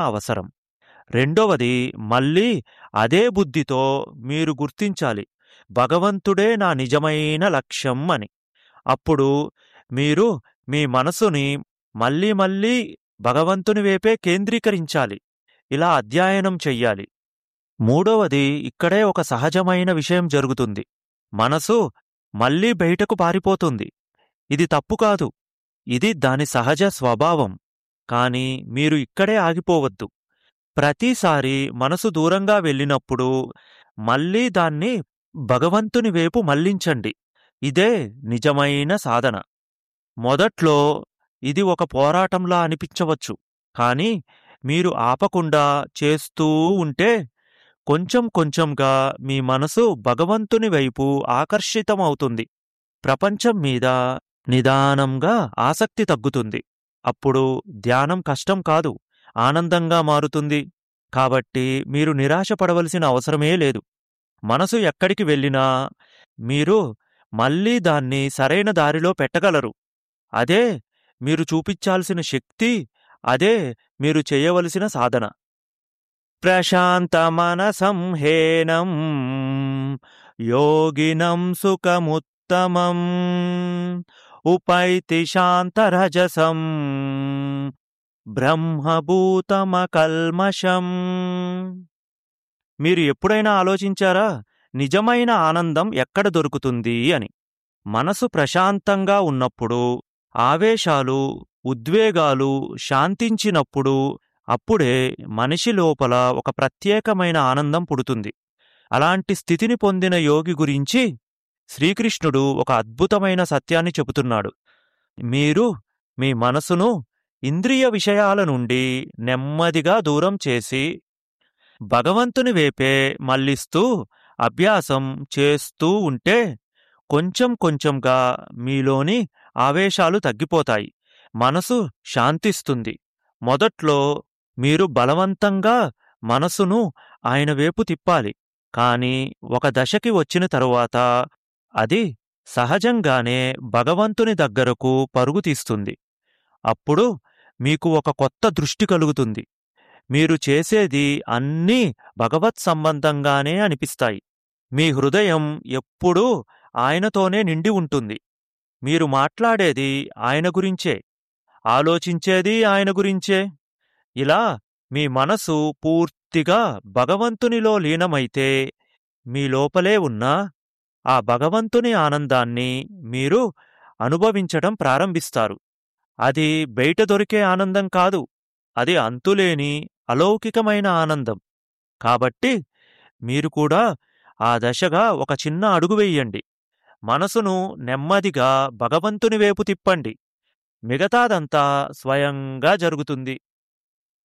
అవసరం. రెండవది, మళ్ళీ అదే బుద్ధితో మీరు గుర్తించాలి, భగవంతుడే నా నిజమైన లక్ష్యం అని. అప్పుడు మీరు మీ మనసుని మళ్ళీ మళ్ళీ భగవంతుని వైపే కేంద్రీకరించాలి. ఇలా అధ్యయనం చెయ్యాలి. మూడవది, ఇక్కడే ఒక సహజమైన విషయం జరుగుతుంది. మనసు మళ్ళీ బయటకు పారిపోతుంది. ఇది తప్పు కాదు, ఇది దాని సహజ స్వభావం. కాని మీరు ఇక్కడే ఆగిపోవద్దు. ప్రతిసారి మనసు దూరంగా వెళ్ళినప్పుడు మళ్ళీ దాన్ని భగవంతుని వైపు మళ్లించండి. ఇదే నిజమైన సాధన. మొదట్లో ఇది ఒక పోరాటంలా అనిపించవచ్చు, కాని మీరు ఆపకుండా చేస్తూ ఉంటే కొంచెం కొంచెంగా మీ మనసు భగవంతుని వైపు ఆకర్షితమవుతుంది. ప్రపంచం మీద నిదానంగా ఆసక్తి తగ్గుతుంది. అప్పుడు ధ్యానం కష్టం కాదు, ఆనందంగా మారుతుంది. కాబట్టి మీరు నిరాశపడవలసిన అవసరమే లేదు. మనసు ఎక్కడికి వెళ్ళినా మీరు మళ్ళీ దాన్ని సరైన దారిలో పెట్టగలరు. అదే మీరు చూపించాల్సిన శక్తి, అదే మీరు చేయవలసిన సాధన. ప్రశాంతమనసం హేనం యోగినం సుఖముత్తమం ఉపైతి శాంతరజసం బ్రహ్మభూతమకల్మషం. మీరు ఎప్పుడైనా ఆలోచించారా, నిజమైన ఆనందం ఎక్కడ దొరుకుతుంది అని? మనసు ప్రశాంతంగా ఉన్నప్పుడు, ఆవేశాలు, ఉద్వేగాలు శాంతించినప్పుడు, అప్పుడే మనిషి లోపల ఒక ప్రత్యేకమైన ఆనందం పుడుతుంది. అలాంటి స్థితిని పొందిన యోగి గురించి శ్రీకృష్ణుడు ఒక అద్భుతమైన సత్యాన్ని చెబుతున్నాడు. మీరు మీ మనసును ఇంద్రియ విషయాల నుండి నెమ్మదిగా దూరం చేసి భగవంతుని వైపే మళ్లిస్తూ అభ్యాసం చేస్తూ ఉంటే కొంచెం కొంచెంగా మీలోని ఆవేశాలు తగ్గిపోతాయి, మనసు శాంతిస్తుంది. మొదట్లో మీరు బలవంతంగా మనసును ఆయన వైపు తిప్పాలి. కాని ఒక దశకి వచ్చిన తరువాత అది సహజంగానే భగవంతుని దగ్గరకు పరుగు తీస్తుంది. అప్పుడు మీకు ఒక కొత్త దృష్టి కలుగుతుంది. మీరు చేసేది అన్నీ భగవత్ సంబంధంగానే అనిపిస్తాయి. మీ హృదయం ఎప్పుడూ ఆయనతోనే నిండి ఉంటుంది. మీరు మాట్లాడేది ఆయన గురించే, ఆలోచించేది ఆయన గురించే. ఇలా మీ మనసు పూర్తిగా భగవంతునిలో లీనమైతే మీ లోపలే ఉన్న ఆ భగవంతుని ఆనందాన్ని మీరు అనుభవించడం ప్రారంభిస్తారు. అది బయట దొరికే ఆనందం కాదు, అది అంతులేని అలౌకికమైన ఆనందం. కాబట్టి మీరు కూడా ఆ దశగా ఒక చిన్న అడుగు వెయ్యండి. మనసును నెమ్మదిగా భగవంతుని వైపు తిప్పండి. మిగతాదంతా స్వయంగా జరుగుతుంది.